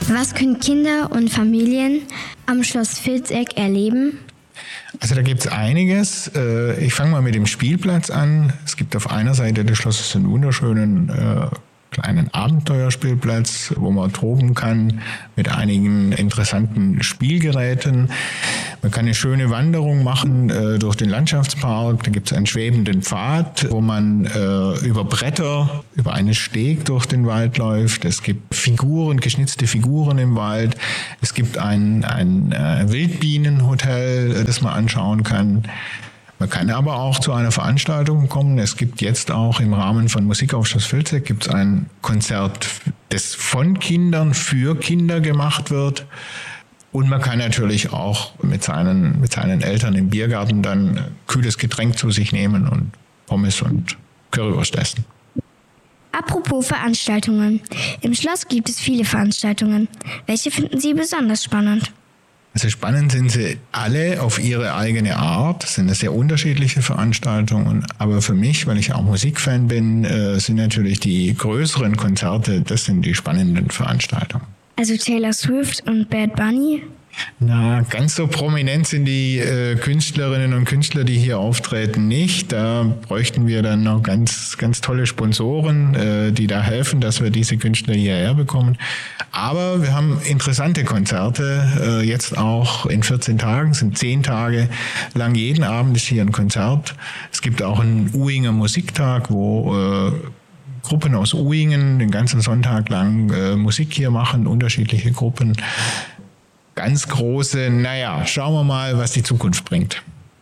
Was können Kinder und Familien am Schloss Vilseck erleben? Also da gibt es einiges. Ich fange mal mit dem Spielplatz an. Es gibt auf einer Seite des Schlosses einen wunderschönen kleinen Abenteuerspielplatz, wo man toben kann mit einigen interessanten Spielgeräten. Man kann eine schöne Wanderung machen durch den Landschaftspark. Da gibt es einen schwebenden Pfad, wo man über Bretter, über einen Steg durch den Wald läuft. Es gibt Figuren, geschnitzte Figuren im Wald. Es gibt ein Wildbienenhotel, das man anschauen kann. Man kann aber auch zu einer Veranstaltung kommen. Es gibt jetzt auch im Rahmen von Musik auf Schloss Vilseck gibt's ein Konzert, das von Kindern für Kinder gemacht wird. Und man kann natürlich auch mit seinen Eltern im Biergarten dann kühles Getränk zu sich nehmen und Pommes und Currywurst essen. Apropos Veranstaltungen. Im Schloss gibt es viele Veranstaltungen. Welche finden Sie besonders spannend? Also spannend sind sie alle auf ihre eigene Art. Es sind sehr unterschiedliche Veranstaltungen. Aber für mich, weil ich auch Musikfan bin, sind natürlich die größeren Konzerte, das sind die spannenden Veranstaltungen. Also Taylor Swift und Bad Bunny? Na, ganz so prominent sind die Künstlerinnen und Künstler, die hier auftreten, nicht. Da bräuchten wir dann noch ganz, ganz tolle Sponsoren, die da helfen, dass wir diese Künstler hierher bekommen. Aber wir haben interessante Konzerte, jetzt auch in 14 Tagen, sind 10 Tage lang, jeden Abend ist hier ein Konzert. Es gibt auch einen Uhinger Musiktag, wo Gruppen aus Uhingen den ganzen Sonntag lang Musik hier machen, unterschiedliche Gruppen. Ganz große, schauen wir mal, was die Zukunft bringt.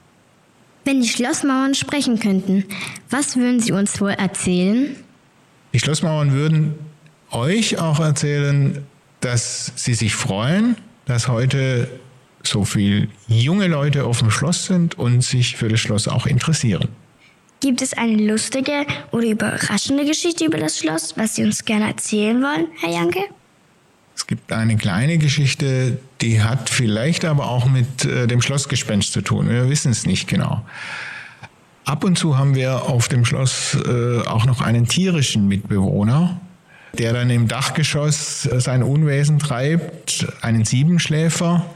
Wenn die Schlossmauern sprechen könnten, was würden sie uns wohl erzählen? Die Schlossmauern würden euch auch erzählen, dass sie sich freuen, dass heute so viele junge Leute auf dem Schloss sind und sich für das Schloss auch interessieren. Gibt es eine lustige oder überraschende Geschichte über das Schloss, was Sie uns gerne erzählen wollen, Herr Janke? Es gibt eine kleine Geschichte, die hat vielleicht aber auch mit dem Schlossgespenst zu tun. Wir wissen es nicht genau. Ab und zu haben wir auf dem Schloss auch noch einen tierischen Mitbewohner, der dann im Dachgeschoss sein Unwesen treibt, einen Siebenschläfer.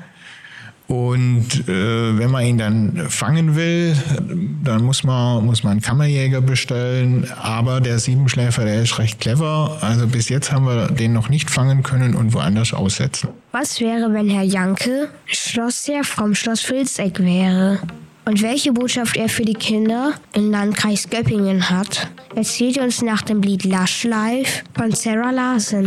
Und wenn man ihn dann fangen will, dann muss man einen Kammerjäger bestellen. Aber der Siebenschläfer, der ist recht clever. Also bis jetzt haben wir den noch nicht fangen können und woanders aussetzen. Was wäre, wenn Herr Janke Schlossherr vom Schloss Vilseck wäre? Und welche Botschaft er für die Kinder im Landkreis Göppingen hat, erzählt uns nach dem Lied Lush Life von Sarah Larsen.